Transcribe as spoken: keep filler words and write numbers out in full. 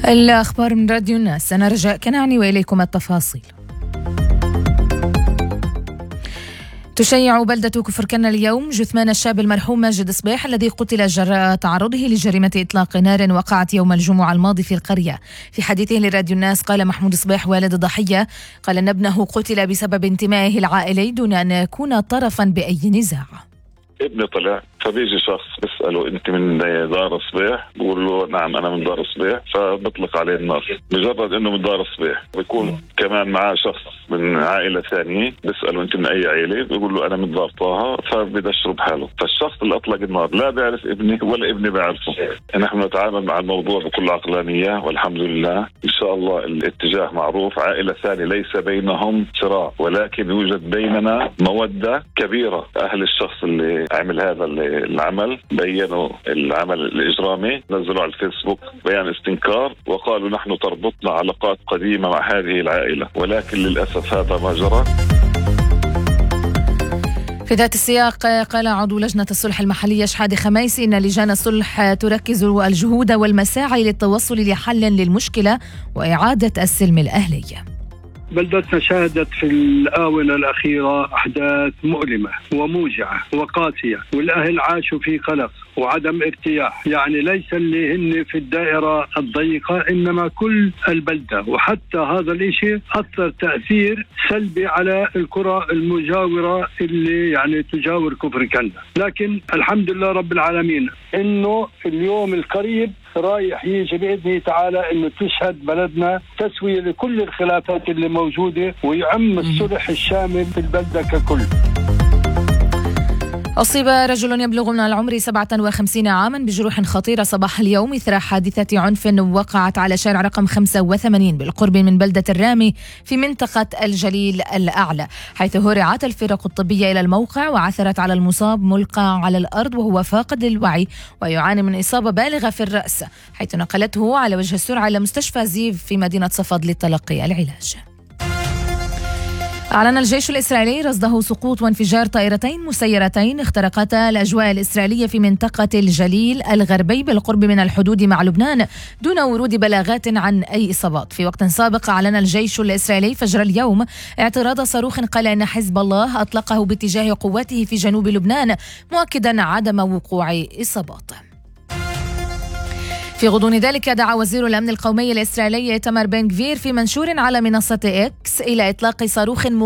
الأخبار من راديو الناس، أنا رجاء كنعني وإليكم التفاصيل. تشيع بلدة كفركنة اليوم جثمان الشاب المرحوم ماجد صبيح الذي قتل جراء تعرضه لجريمة إطلاق نار وقعت يوم الجمعة الماضي في القرية. في حديثه لراديو الناس قال محمود صبيح والد الضحية قال أن ابنه قتل بسبب انتمائه العائلي دون أن يكون طرفا بأي نزاع. ابني طلع فبيجي شخص بيسأله انت من دار صبيح، بقول له نعم انا من دار صبيح، فبطلق عليه النار مجرد انه من دار صبيح. بيكون كمان معاه شخص من عائلة ثانية بيسأله انت من اي عائلة، بيقول له انا من دار طه، فبدشره بحاله. فالشخص اللي اطلق النار لا بيعرف ابني ولا ابني بيعرفه. نحن نتعامل مع الموضوع بكل عقلانية والحمد لله ان شاء الله الاتجاه معروف. عائلة ثانية ليس بينهم صراع ولكن يوجد بيننا مودة كبيرة. اهل الشخص اللي عمل هذا العمل بيّنوا العمل الإجرامي، نزلوا على الفيسبوك بيان استنكار وقالوا نحن تربطنا علاقات قديمة مع هذه العائلة، ولكن للأسف هذا ما جرى. في ذات السياق قال عضو لجنة الصلح المحلية شحادة خميسي إن لجان الصلح تركز الجهود والمساعي للتوصل لحل للمشكلة وإعادة السلم الأهلي. بلدتنا شهدت في الآونة الأخيرة أحداث مؤلمة وموجعة وقاسية، والأهل عاشوا في قلق وعدم ارتياح، يعني ليس اللي هن في الدائرة الضيقة إنما كل البلدة. وحتى هذا الإشي أثر تأثير سلبي على القرى المجاورة اللي يعني تجاور كفركنة. لكن الحمد لله رب العالمين إنه اليوم القريب رايح يجي بإذنه تعالى إنه تشهد بلدنا تسوية لكل الخلافات اللي موجودة ويعم الصلح الشامل في البلدة ككل. أصيب رجل يبلغ من العمر سبعة وخمسين عاما بجروح خطيرة صباح اليوم إثر حادثة عنف وقعت على شارع رقم خمسة وثمانين بالقرب من بلدة الرامي في منطقة الجليل الأعلى، حيث هرعت الفرق الطبية إلى الموقع وعثرت على المصاب ملقى على الأرض وهو فاقد للوعي ويعاني من إصابة بالغة في الرأس، حيث نقلته على وجه السرعة إلى مستشفى زيف في مدينة صفد لتلقي العلاج. أعلن الجيش الإسرائيلي رصده سقوط وانفجار طائرتين مسيرتين اخترقتا الأجواء الإسرائيلية في منطقة الجليل الغربي بالقرب من الحدود مع لبنان دون ورود بلاغات عن أي إصابات. في وقت سابق أعلن الجيش الإسرائيلي فجر اليوم اعتراض صاروخ قال إن حزب الله أطلقه باتجاه قواته في جنوب لبنان، مؤكدا عدم وقوع إصابات. في غضون ذلك دعا وزير الأمن القومي الإسرائيلي إيتمار بن غفير في منشور على منصة إكس إلى إطلاق صاروخ